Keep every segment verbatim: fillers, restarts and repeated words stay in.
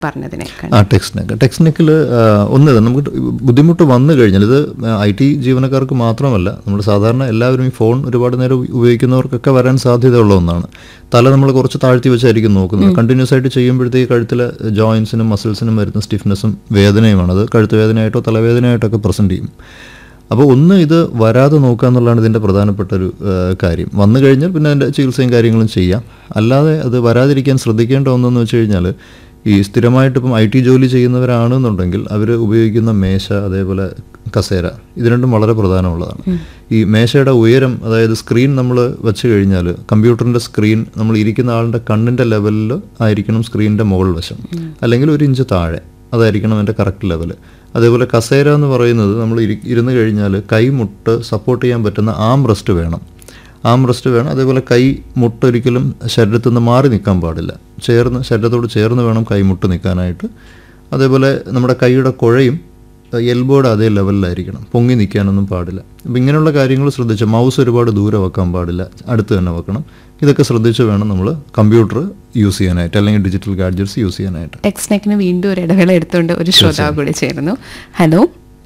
പറഞ്ഞതിനെ. ആ text neck text നെക്കിൽ ഒന്ന് നമുക്ക് ബുദ്ധിമുട്ട് വന്നു കഴിഞ്ഞാൽ ഇത് ഐ ടി ജീവനക്കാർക്ക് മാത്രമല്ല, നമ്മൾ സാധാരണ എല്ലാവരും ഈ ഫോൺ ഒരുപാട് നേരം ഉപയോഗിക്കുന്നവർക്കൊക്കെ വരാൻ സാധ്യതയുള്ള ഒന്നാണ്. തല നമ്മൾ കുറച്ച് താഴ്ത്തി വെച്ചായിരിക്കും നോക്കുന്നത്. കണ്ടിന്യൂസ് ആയിട്ട് ചെയ്യുമ്പോഴത്തേക്ക് കഴുത്തിലെ ജോയിൻസിനും മസിൽസിനും വരുന്ന സ്റ്റിഫ്നെസ്സും വേദനയുമാണ്. അത് കഴുത്ത് വേദനയായിട്ടോ തലവേദനയായിട്ടൊക്കെ പ്രസൻറ്റ് ചെയ്യും. അപ്പോൾ ഒന്ന് ഇത് വരാതെ നോക്കുക എന്നുള്ളതാണ് ഇതിൻ്റെ പ്രധാനപ്പെട്ട ഒരു കാര്യം. വന്നു കഴിഞ്ഞാൽ പിന്നെ അതിൻ്റെ ചികിത്സയും കാര്യങ്ങളും ചെയ്യാം. അല്ലാതെ അത് വരാതിരിക്കാൻ ശ്രദ്ധിക്കേണ്ട ഒന്നെന്ന് വെച്ച് കഴിഞ്ഞാൽ, ഈ സ്ഥിരമായിട്ട് ഇപ്പം ഐ ടി ജോലി ചെയ്യുന്നവരാണെന്നുണ്ടെങ്കിൽ അവർ ഉപയോഗിക്കുന്ന മേശ, അതേപോലെ കസേര, ഇത് രണ്ടും വളരെ പ്രധാനമുള്ളതാണ്. ഈ മേശയുടെ ഉയരം, അതായത് സ്ക്രീൻ നമ്മൾ വെച്ച് കഴിഞ്ഞാൽ കമ്പ്യൂട്ടറിൻ്റെ സ്ക്രീൻ നമ്മൾ ഇരിക്കുന്ന ആളുടെ കണ്ണിൻ്റെ ലെവലിൽ ആയിരിക്കണം സ്ക്രീനിൻ്റെ മുകൾ വശം, അല്ലെങ്കിൽ ഒരു ഇഞ്ച് താഴെ, അതായിരിക്കണം അതിൻ്റെ കറക്റ്റ് ലെവൽ. അതേപോലെ കസേര എന്ന് പറയുന്നത് നമ്മൾ ഇരി ഇരുന്ന് കഴിഞ്ഞാൽ കൈമുട്ട് സപ്പോർട്ട് ചെയ്യാൻ പറ്റുന്ന ആം റെസ്റ്റ് വേണം ആം റെസ്റ്റ് വേണം അതേപോലെ കൈ മുട്ടൊരിക്കലും ശരീരത്തിൽ നിന്ന് മാറി നിൽക്കാൻ പാടില്ല. ചേർന്ന് ശരീരത്തോട് ചേർന്ന് വേണം കൈമുട്ട് നിൽക്കാനായിട്ട്. അതേപോലെ നമ്മുടെ കൈയുടെ കുഴയും എൽബോയുടെ അതേ ലെവലിലായിരിക്കണം, പൊങ്ങി നിൽക്കാനൊന്നും പാടില്ല. അപ്പം ഇങ്ങനെയുള്ള കാര്യങ്ങൾ ശ്രദ്ധിച്ച്, മൗസ് ഒരുപാട് ദൂരെ വെക്കാൻ പാടില്ല, അടുത്ത് തന്നെ വെക്കണം. ഇതൊക്കെ ശ്രദ്ധിച്ച് വേണം നമ്മൾ കമ്പ്യൂട്ടർ യൂസ് ചെയ്യാനായിട്ട്, അല്ലെങ്കിൽ ഡിജിറ്റൽ ഗാഡ്ജറ്റ്സ് യൂസ് ചെയ്യാനായിട്ട്. ടെക്സ്റ്റ് നെക്കിന് വീണ്ടും ഒരു ഇടവേള എടുത്തുകൊണ്ട് ഒരു ശ്രോതാവ് കൂടി ചേരുന്നു. ഹലോ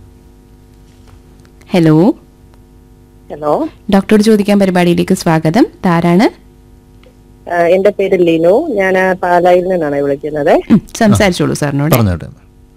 ഹലോ ഹലോ ഡോക്ടറോട് ചോദിക്കാൻ പരിപാടിയിലേക്ക് സ്വാഗതം. ആരാണ്? എന്റെ പേര് ലിനു, ഞാൻ പാലായിൽ നിന്നാണ് വിളിക്കുന്നത്. സംസാരിച്ചോളൂ സാറിനോട്. പറഞ്ഞോട്ടെ.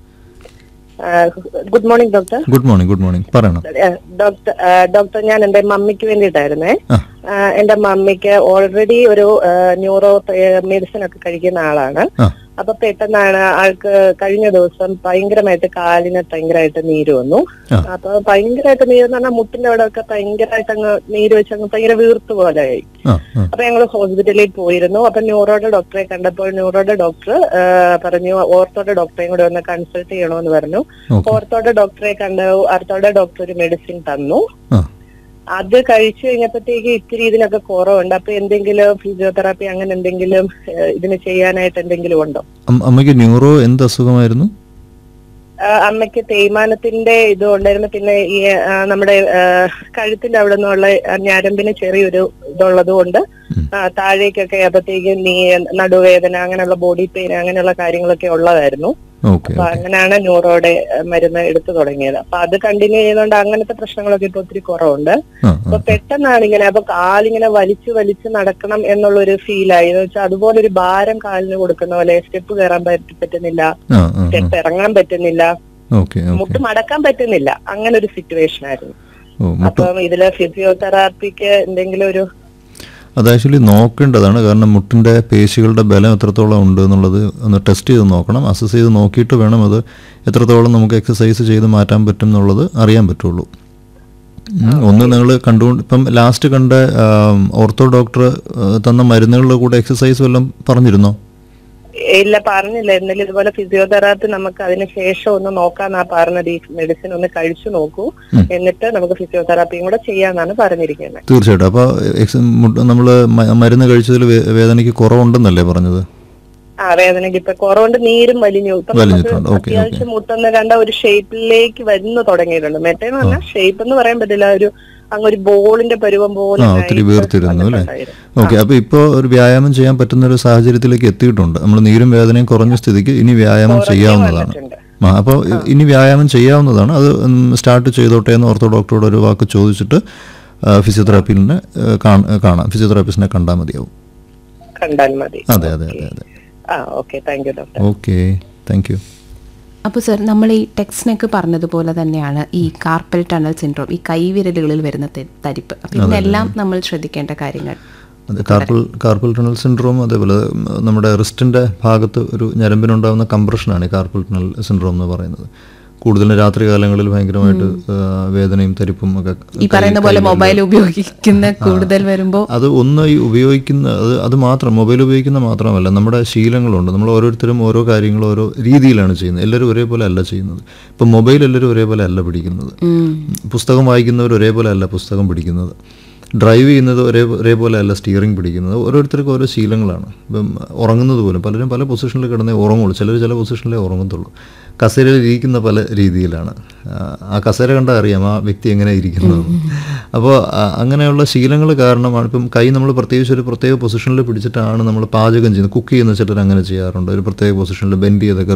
Good morning doctor. Good morning. Good morning. പറയണം ഡോക്ടർ. ഡോക്ടർ ഞാൻ എന്റെ മമ്മിക്ക് വേണ്ടിയിട്ടായിരുന്നേ. എന്റെ മമ്മിക്ക് ഓൾറെഡി ഒരു ന്യൂറോ മെഡിസിൻ ഒക്കെ കഴിക്കുന്ന ആളാണ്. അപ്പൊ പെട്ടെന്നാണ് ആൾക്ക് കഴിഞ്ഞ ദിവസം ഭയങ്കരമായിട്ട് കാലിന് ഭയങ്കരമായിട്ട് നീര് വന്നു. അപ്പൊ ഭയങ്കരമായിട്ട് നീര് എന്ന് പറഞ്ഞാൽ മുട്ടിന്റെ അവിടെ ഒക്കെ ഭയങ്കരമായിട്ട് അങ്ങ് നീര് വെച്ച് അങ്ങ് ഭയങ്കര വീർത്ത് പോലെയായി. അപ്പൊ ഞങ്ങൾ ഹോസ്പിറ്റലിൽ പോയിരുന്നു. അപ്പൊ ന്യൂറോയുടെ ഡോക്ടറെ കണ്ടപ്പോൾ ന്യൂറോയുടെ ഡോക്ടർ പറഞ്ഞു ഓർത്തോയുടെ ഡോക്ടറെയും കൂടെ ഒന്ന് കൺസൾട്ട് ചെയ്യണമെന്ന് പറഞ്ഞു. ഓർത്തോയുടെ ഡോക്ടറെ കണ്ടു. ഓർത്തോയുടെ ഡോക്ടർ ഒരു മെഡിസിൻ തന്നു. അത് കഴിച്ചു കഴിഞ്ഞപ്പോഴത്തേക്ക് ഇത്തിരി ഇതിനൊക്കെ കുറവുണ്ട്. അപ്പൊ എന്തെങ്കിലും ഫിസിയോതെറാപ്പി അങ്ങനെ എന്തെങ്കിലും ഇതിന് ചെയ്യാനായിട്ട് എന്തെങ്കിലും ഉണ്ടോ? അമ്മയ്ക്ക് ന്യൂറോ എന്ത് അസുഖമായിരുന്നു? അമ്മയ്ക്ക് തേയ്മാനത്തിന്റെ ഇത് ഉണ്ടായിരുന്നു. പിന്നെ ഈ നമ്മുടെ കഴുത്തിന്റെ അവിടെ നിന്നുള്ള ഞരമ്പിന് ചെറിയൊരു ഇതുള്ളത് കൊണ്ട് താഴേക്കൊക്കെ അപ്പത്തേക്ക് നീ നടുവേദന, അങ്ങനെയുള്ള ബോഡി പെയിൻ, അങ്ങനെയുള്ള കാര്യങ്ങളൊക്കെ ഉള്ളതായിരുന്നു. അപ്പൊ അങ്ങനെയാണ് ന്യൂറോയുടെ മരുന്ന് എടുത്തു തുടങ്ങിയത്. അപ്പൊ അത് കണ്ടിന്യൂ ചെയ്യുന്നതുകൊണ്ട് അങ്ങനത്തെ പ്രശ്നങ്ങളൊക്കെ ഇപ്പൊ ഒത്തിരി കുറവുണ്ട്. അപ്പൊ പെട്ടെന്നാണ് ഇങ്ങനെ, അപ്പൊ കാലിങ്ങനെ വലിച്ചു വലിച്ച് നടക്കണം എന്നുള്ളൊരു ഫീലായി. എന്ന് വെച്ചാൽ അതുപോലെ ഒരു ഭാരം കാലിന് കൊടുക്കുന്ന പോലെ സ്റ്റെപ്പ് കയറാൻ പറ്റുന്നില്ല, സ്റ്റെപ്പ് ഇറങ്ങാൻ പറ്റുന്നില്ല, മുട്ട് മടക്കാൻ പറ്റുന്നില്ല, അങ്ങനെ ഒരു സിറ്റുവേഷൻ ആയിരുന്നു. അപ്പം ഇതില് ഫിസിയോതെറാപ്പിക്ക് എന്തെങ്കിലും ഒരു അത് ആക്ച്വലി നോക്കേണ്ടതാണ്. കാരണം മുട്ടിൻ്റെ പേശികളുടെ ബലം എത്രത്തോളം ഉണ്ട് എന്നുള്ളത് ഒന്ന് ടെസ്റ്റ് ചെയ്ത് നോക്കണം. അസസ് ചെയ്ത് നോക്കിയിട്ട് വേണം അത് എത്രത്തോളം നമുക്ക് എക്സസൈസ് ചെയ്ത് മാറ്റാൻ പറ്റും എന്നുള്ളത് അറിയാൻ പറ്റുള്ളൂ. ഒന്ന് നിങ്ങൾ കണ്ടുകൊണ്ട് ഇപ്പം ലാസ്റ്റ് കണ്ട ഓർത്തോ ഡോക്ടർ തന്ന മരുന്നുകളുടെ കൂടെ എക്സസൈസ് വല്ലതും പറഞ്ഞിരുന്നോ? ഇല്ല, പറഞ്ഞില്ല. എന്നാലും ഇതുപോലെ ഫിസിയോതെറാപ്പി നമുക്ക് അതിന് ശേഷം ഒന്ന് നോക്കാന്നാ പറഞ്ഞത്. ഈ മെഡിസിൻ ഒന്ന് കഴിച്ചു നോക്കൂ, എന്നിട്ട് നമുക്ക് ഫിസിയോതെറാപ്പിയും കൂടെ ചെയ്യാന്നാണ് പറഞ്ഞിരിക്കുന്നത്. തീർച്ചയായിട്ടും. അപ്പൊ നമ്മള് മരുന്ന് കഴിച്ചതിൽ വേദനയ്ക്ക് കുറവുണ്ടെന്നല്ലേ പറഞ്ഞത്? ആ, വേദനയ്ക്ക് ഇപ്പൊ കുറവുണ്ട്. നീരും വലിഞ്ഞു. ഇപ്പൊ അത്യാവശ്യം മുട്ടെന്ന് കണ്ട ഒരു ഷേപ്പിലേക്ക് വരുന്നു തുടങ്ങിയിട്ടുണ്ട്. മറ്റേന്ന് പറഞ്ഞാൽ ഷേപ്പ് എന്ന് പറയാൻ പറ്റില്ല, ഒരു അങ്ങൊരു ബോളിന്റെ പരുവം പോലെ ഒത്തിരി വീർത്തിരുന്നു അല്ലേ? ഓക്കെ. അപ്പൊ ഇപ്പൊ ഒരു വ്യായാമം ചെയ്യാൻ പറ്റുന്ന ഒരു സാഹചര്യത്തിലേക്ക് എത്തിയിട്ടുണ്ട്. നമ്മൾ നീരും വേദനയും കുറഞ്ഞ സ്ഥിതിക്ക് ഇനി വ്യായാമം ചെയ്യാവുന്നതാണ്. അപ്പോൾ ഇനി വ്യായാമം ചെയ്യാവുന്നതാണ്. അത് സ്റ്റാർട്ട് ചെയ്തോട്ടെ എന്ന് ഓർത്തോ ഡോക്ടറോട് ഒരു വാക്ക് ചോദിച്ചിട്ട് ഫിസിയോതെറാപ്പിനെ കാണാം. ഫിസിയോതെറാപ്പിസ്റ്റിനെ കണ്ടാൽ മതിയാവും. കണ്ടാൽ മതി. അതെ അതെ അതെ അതെ. Okay, thank you doctor. Okay, thank you. അപ്പോൾ സർ, നമ്മൾ ഈ ടെക്സ്റ്റ് നെക്ക് പറഞ്ഞതുപോലെ തന്നെയാണ് ഈ കാർപ്പൽ ടണൽ സിൻഡ്രോം, ഈ കൈവിരലുകളിൽ വരുന്ന തരിപ്പ്. അപ്പോൾ ഇതിനെല്ലാം നമ്മൾ ശ്രദ്ധിക്കേണ്ട കാര്യങ്ങൾ. അതെ, കാർപ്പൽ കാർപ്പൽ ടണൽ സിൻഡ്രോം, അതേപോലെ നമ്മുടെ റിസ്റ്റിൻ്റെ ഭാഗത്ത് ഒരു ഞരമ്പിനുണ്ടാകുന്ന കംപ്രഷനാണ് ഈ കാർപ്പൽ ടണൽ സിൻഡ്രോം എന്ന് പറയുന്നത്. കൂടുതലും രാത്രി കാലങ്ങളിൽ ഭയങ്കരമായിട്ട് വേദനയും തരിപ്പും ഒക്കെ ഈ പറയുന്ന പോലെ മൊബൈൽ ഉപയോഗിക്കുന്ന കൂടുതൽ വരുമ്പോൾ അത് ഒന്ന് ഈ ഉപയോഗിക്കുന്ന അത് അത് മാത്രം മൊബൈൽ ഉപയോഗിക്കുന്ന മാത്രമല്ല, നമ്മുടെ ശീലങ്ങളുണ്ട്. നമ്മൾ ഓരോരുത്തരും ഓരോ കാര്യങ്ങളും ഓരോ രീതിയിലാണ് ചെയ്യുന്നത്. എല്ലാവരും ഒരേപോലെ അല്ല ചെയ്യുന്നത്. ഇപ്പം മൊബൈൽ എല്ലാവരും ഒരേപോലെ അല്ല പിടിക്കുന്നത്. പുസ്തകം വായിക്കുന്നവർ ഒരേപോലെ അല്ല പുസ്തകം പിടിക്കുന്നത്. ഡ്രൈവ് ചെയ്യുന്നത് ഒരേ ഒരേപോലെ അല്ല സ്റ്റിയറിംഗ് പിടിക്കുന്നത്. ഓരോരുത്തർക്കും ഓരോ ശീലങ്ങളാണ്. ഇപ്പം ഉറങ്ങുന്നത് പോലും പലരും പല പൊസിഷനിൽ കിടന്നേ ഉറങ്ങുള്ളൂ. ചിലർ ചില പൊസിഷനിലേ ഉറങ്ങത്തുള്ളൂ. കസേരയിൽ ഇരിക്കുന്ന പല രീതിയിലാണ്. ആ കസേര കണ്ടാൽ അറിയാം ആ വ്യക്തി എങ്ങനെ ഇരിക്കുന്നത്. അപ്പോൾ അങ്ങനെയുള്ള ശീലങ്ങൾ കാരണമാണ് ഇപ്പം കൈ നമ്മൾ പ്രത്യേകിച്ച് ഒരു പ്രത്യേക പൊസിഷനിൽ പിടിച്ചിട്ടാണ് നമ്മൾ പാചകം ചെയ്യുന്നത്. കുക്ക് ചെയ്യുന്ന ചിലർ അങ്ങനെ ചെയ്യാറുണ്ട്, ഒരു പ്രത്യേക പൊസിഷനിൽ ബെൻഡ് ചെയ്തൊക്കെ